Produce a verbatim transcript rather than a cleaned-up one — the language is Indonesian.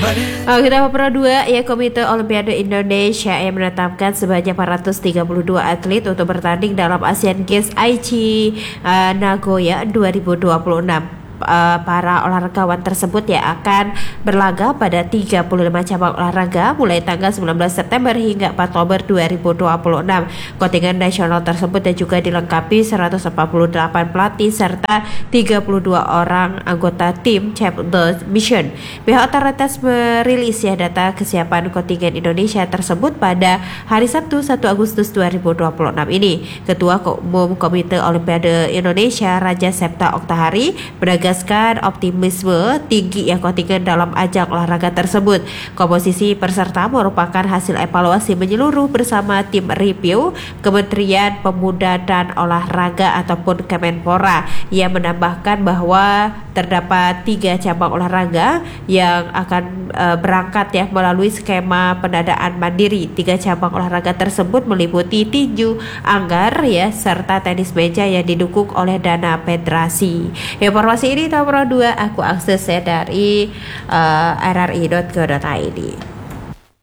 Oh, kita Pro dua ya, Komite Olimpiade Indonesia yang menetapkan sebanyak empat ratus tiga puluh dua atlet untuk bertanding dalam Asian Games Aichi uh, Nagoya dua ribu dua puluh enam. Uh, para olahragawan tersebut ya akan berlaga pada tiga puluh lima cabang olahraga mulai tanggal sembilan belas September hingga empat Oktober dua ribu dua puluh enam. Kontingen nasional tersebut dan juga dilengkapi seratus empat puluh delapan pelatih serta tiga puluh dua orang anggota tim Champ the Mission. Pihak otoritas merilis ya data kesiapan kontingen Indonesia tersebut pada hari Sabtu satu Agustus dua ribu dua puluh enam ini. Ketua Umum Komite Olimpiade Indonesia Raja Septa Oktahari menegaskan optimisme tinggi yang kontingen dalam ajang olahraga tersebut. Komposisi peserta merupakan hasil evaluasi menyeluruh bersama tim review Kementerian Pemuda dan Olahraga ataupun Kemenpora, yang menambahkan bahwa terdapat tiga cabang olahraga yang akan uh, berangkat ya melalui skema pendanaan mandiri. Tiga cabang olahraga tersebut meliputi tinju, anggar ya serta tenis meja yang didukung oleh dana federasi. Informasi ini Pro dua aku akses ya dari uh, r r i dot go dot i d.